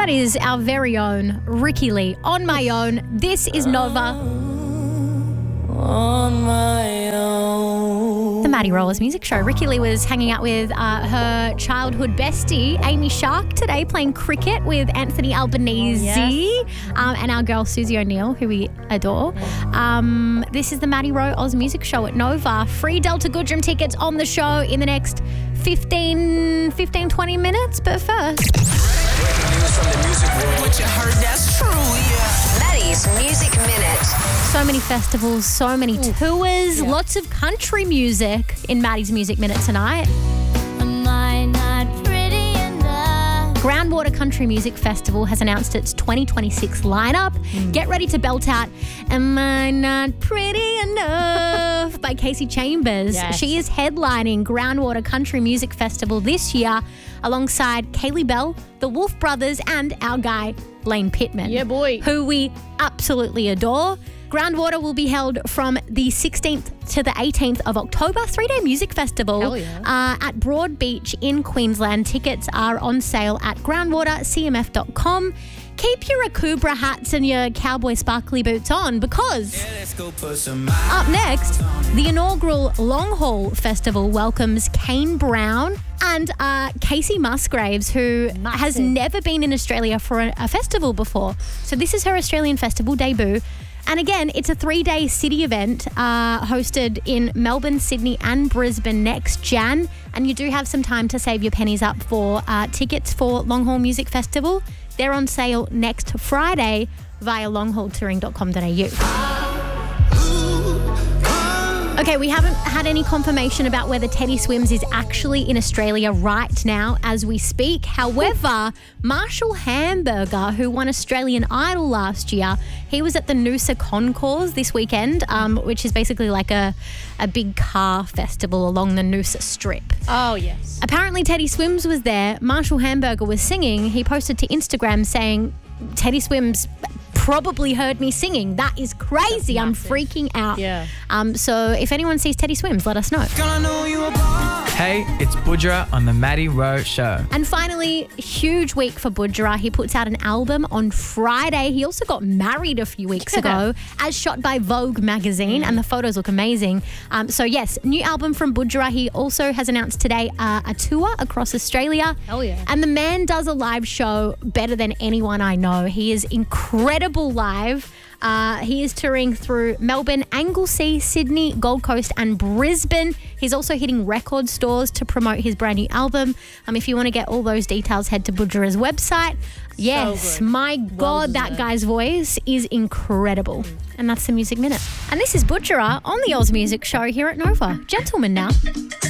That is our very own Ricky Lee, On My Own. This is Nova. On my own. The Maddie Rollers Music Show. Ricky Lee was hanging out with her childhood bestie, Amy Shark, today playing cricket with Anthony Albanese. Yes. And our girl Susie O'Neill, who we adore. This is the Maddie Rollers Music Show at Nova. Free Delta Goodrum tickets on the show in the next 20 minutes. But first... Breaking news from the music world. What you heard, that's true, yeah. Maddie's Music Minute. So many festivals, so many tours, lots of country music in Maddie's Music Minute tonight. Am I not pretty enough? Groundwater Country Music Festival has announced its 2026 lineup. Get ready to belt out Am I Not Pretty Enough by Casey Chambers. Yes. She is headlining Groundwater Country Music Festival this year alongside Kaylee Bell, the Wolf Brothers, and our guy Lane Pittman. Yeah, boy. Who we absolutely adore. Groundwater will be held from the 16th to the 18th of October, 3-day music festival Hell yeah. at Broadbeach in Queensland. Tickets are on sale at groundwatercmf.com. Keep your Akubra hats and your cowboy sparkly boots on because Let's go put some up next, the inaugural Long Haul Festival welcomes Kane Brown and Casey Musgraves, who has never been in Australia for a festival before. So this is her Australian festival debut. And again, it's a 3-day city event hosted in Melbourne, Sydney and Brisbane next Jan. And you do have some time to save your pennies up for tickets for Long Haul Music Festival. They're on sale next Friday via longhaultouring.com.au. Okay, we haven't had any confirmation about whether Teddy Swims is actually in Australia right now as we speak. However, Marshall Hamburger, who won Australian Idol last year, he was at the Noosa Concours this weekend, which is basically like a big car festival along the Noosa Strip. Oh, yes. Apparently Teddy Swims was there. Marshall Hamburger was singing. He posted to Instagram saying, Teddy Swims probably heard me singing. That is crazy. I'm freaking out. Yeah. So if anyone sees Teddy Swims, let us know. Girl, I know you a boss. Hey, it's Budra on the Maddie Rowe Show. And finally, huge week for Budra. He puts out an album on Friday. He also got married a few weeks ago, as shot by Vogue magazine, and the photos look amazing. So yes, new album from Budra. He also has announced today a tour across Australia. Hell yeah. And the man does a live show better than anyone I know. He is incredible live. He is touring through Melbourne, Anglesea, Sydney, Gold Coast and Brisbane. He's also hitting record stores to promote his brand new album. If you want to get all those details, head to Budra's website. Yes, good. my God, that guy's voice is incredible. And that's the Music Minute. And this is Budra on the Oz Music Show here at Nova. Gentlemen now.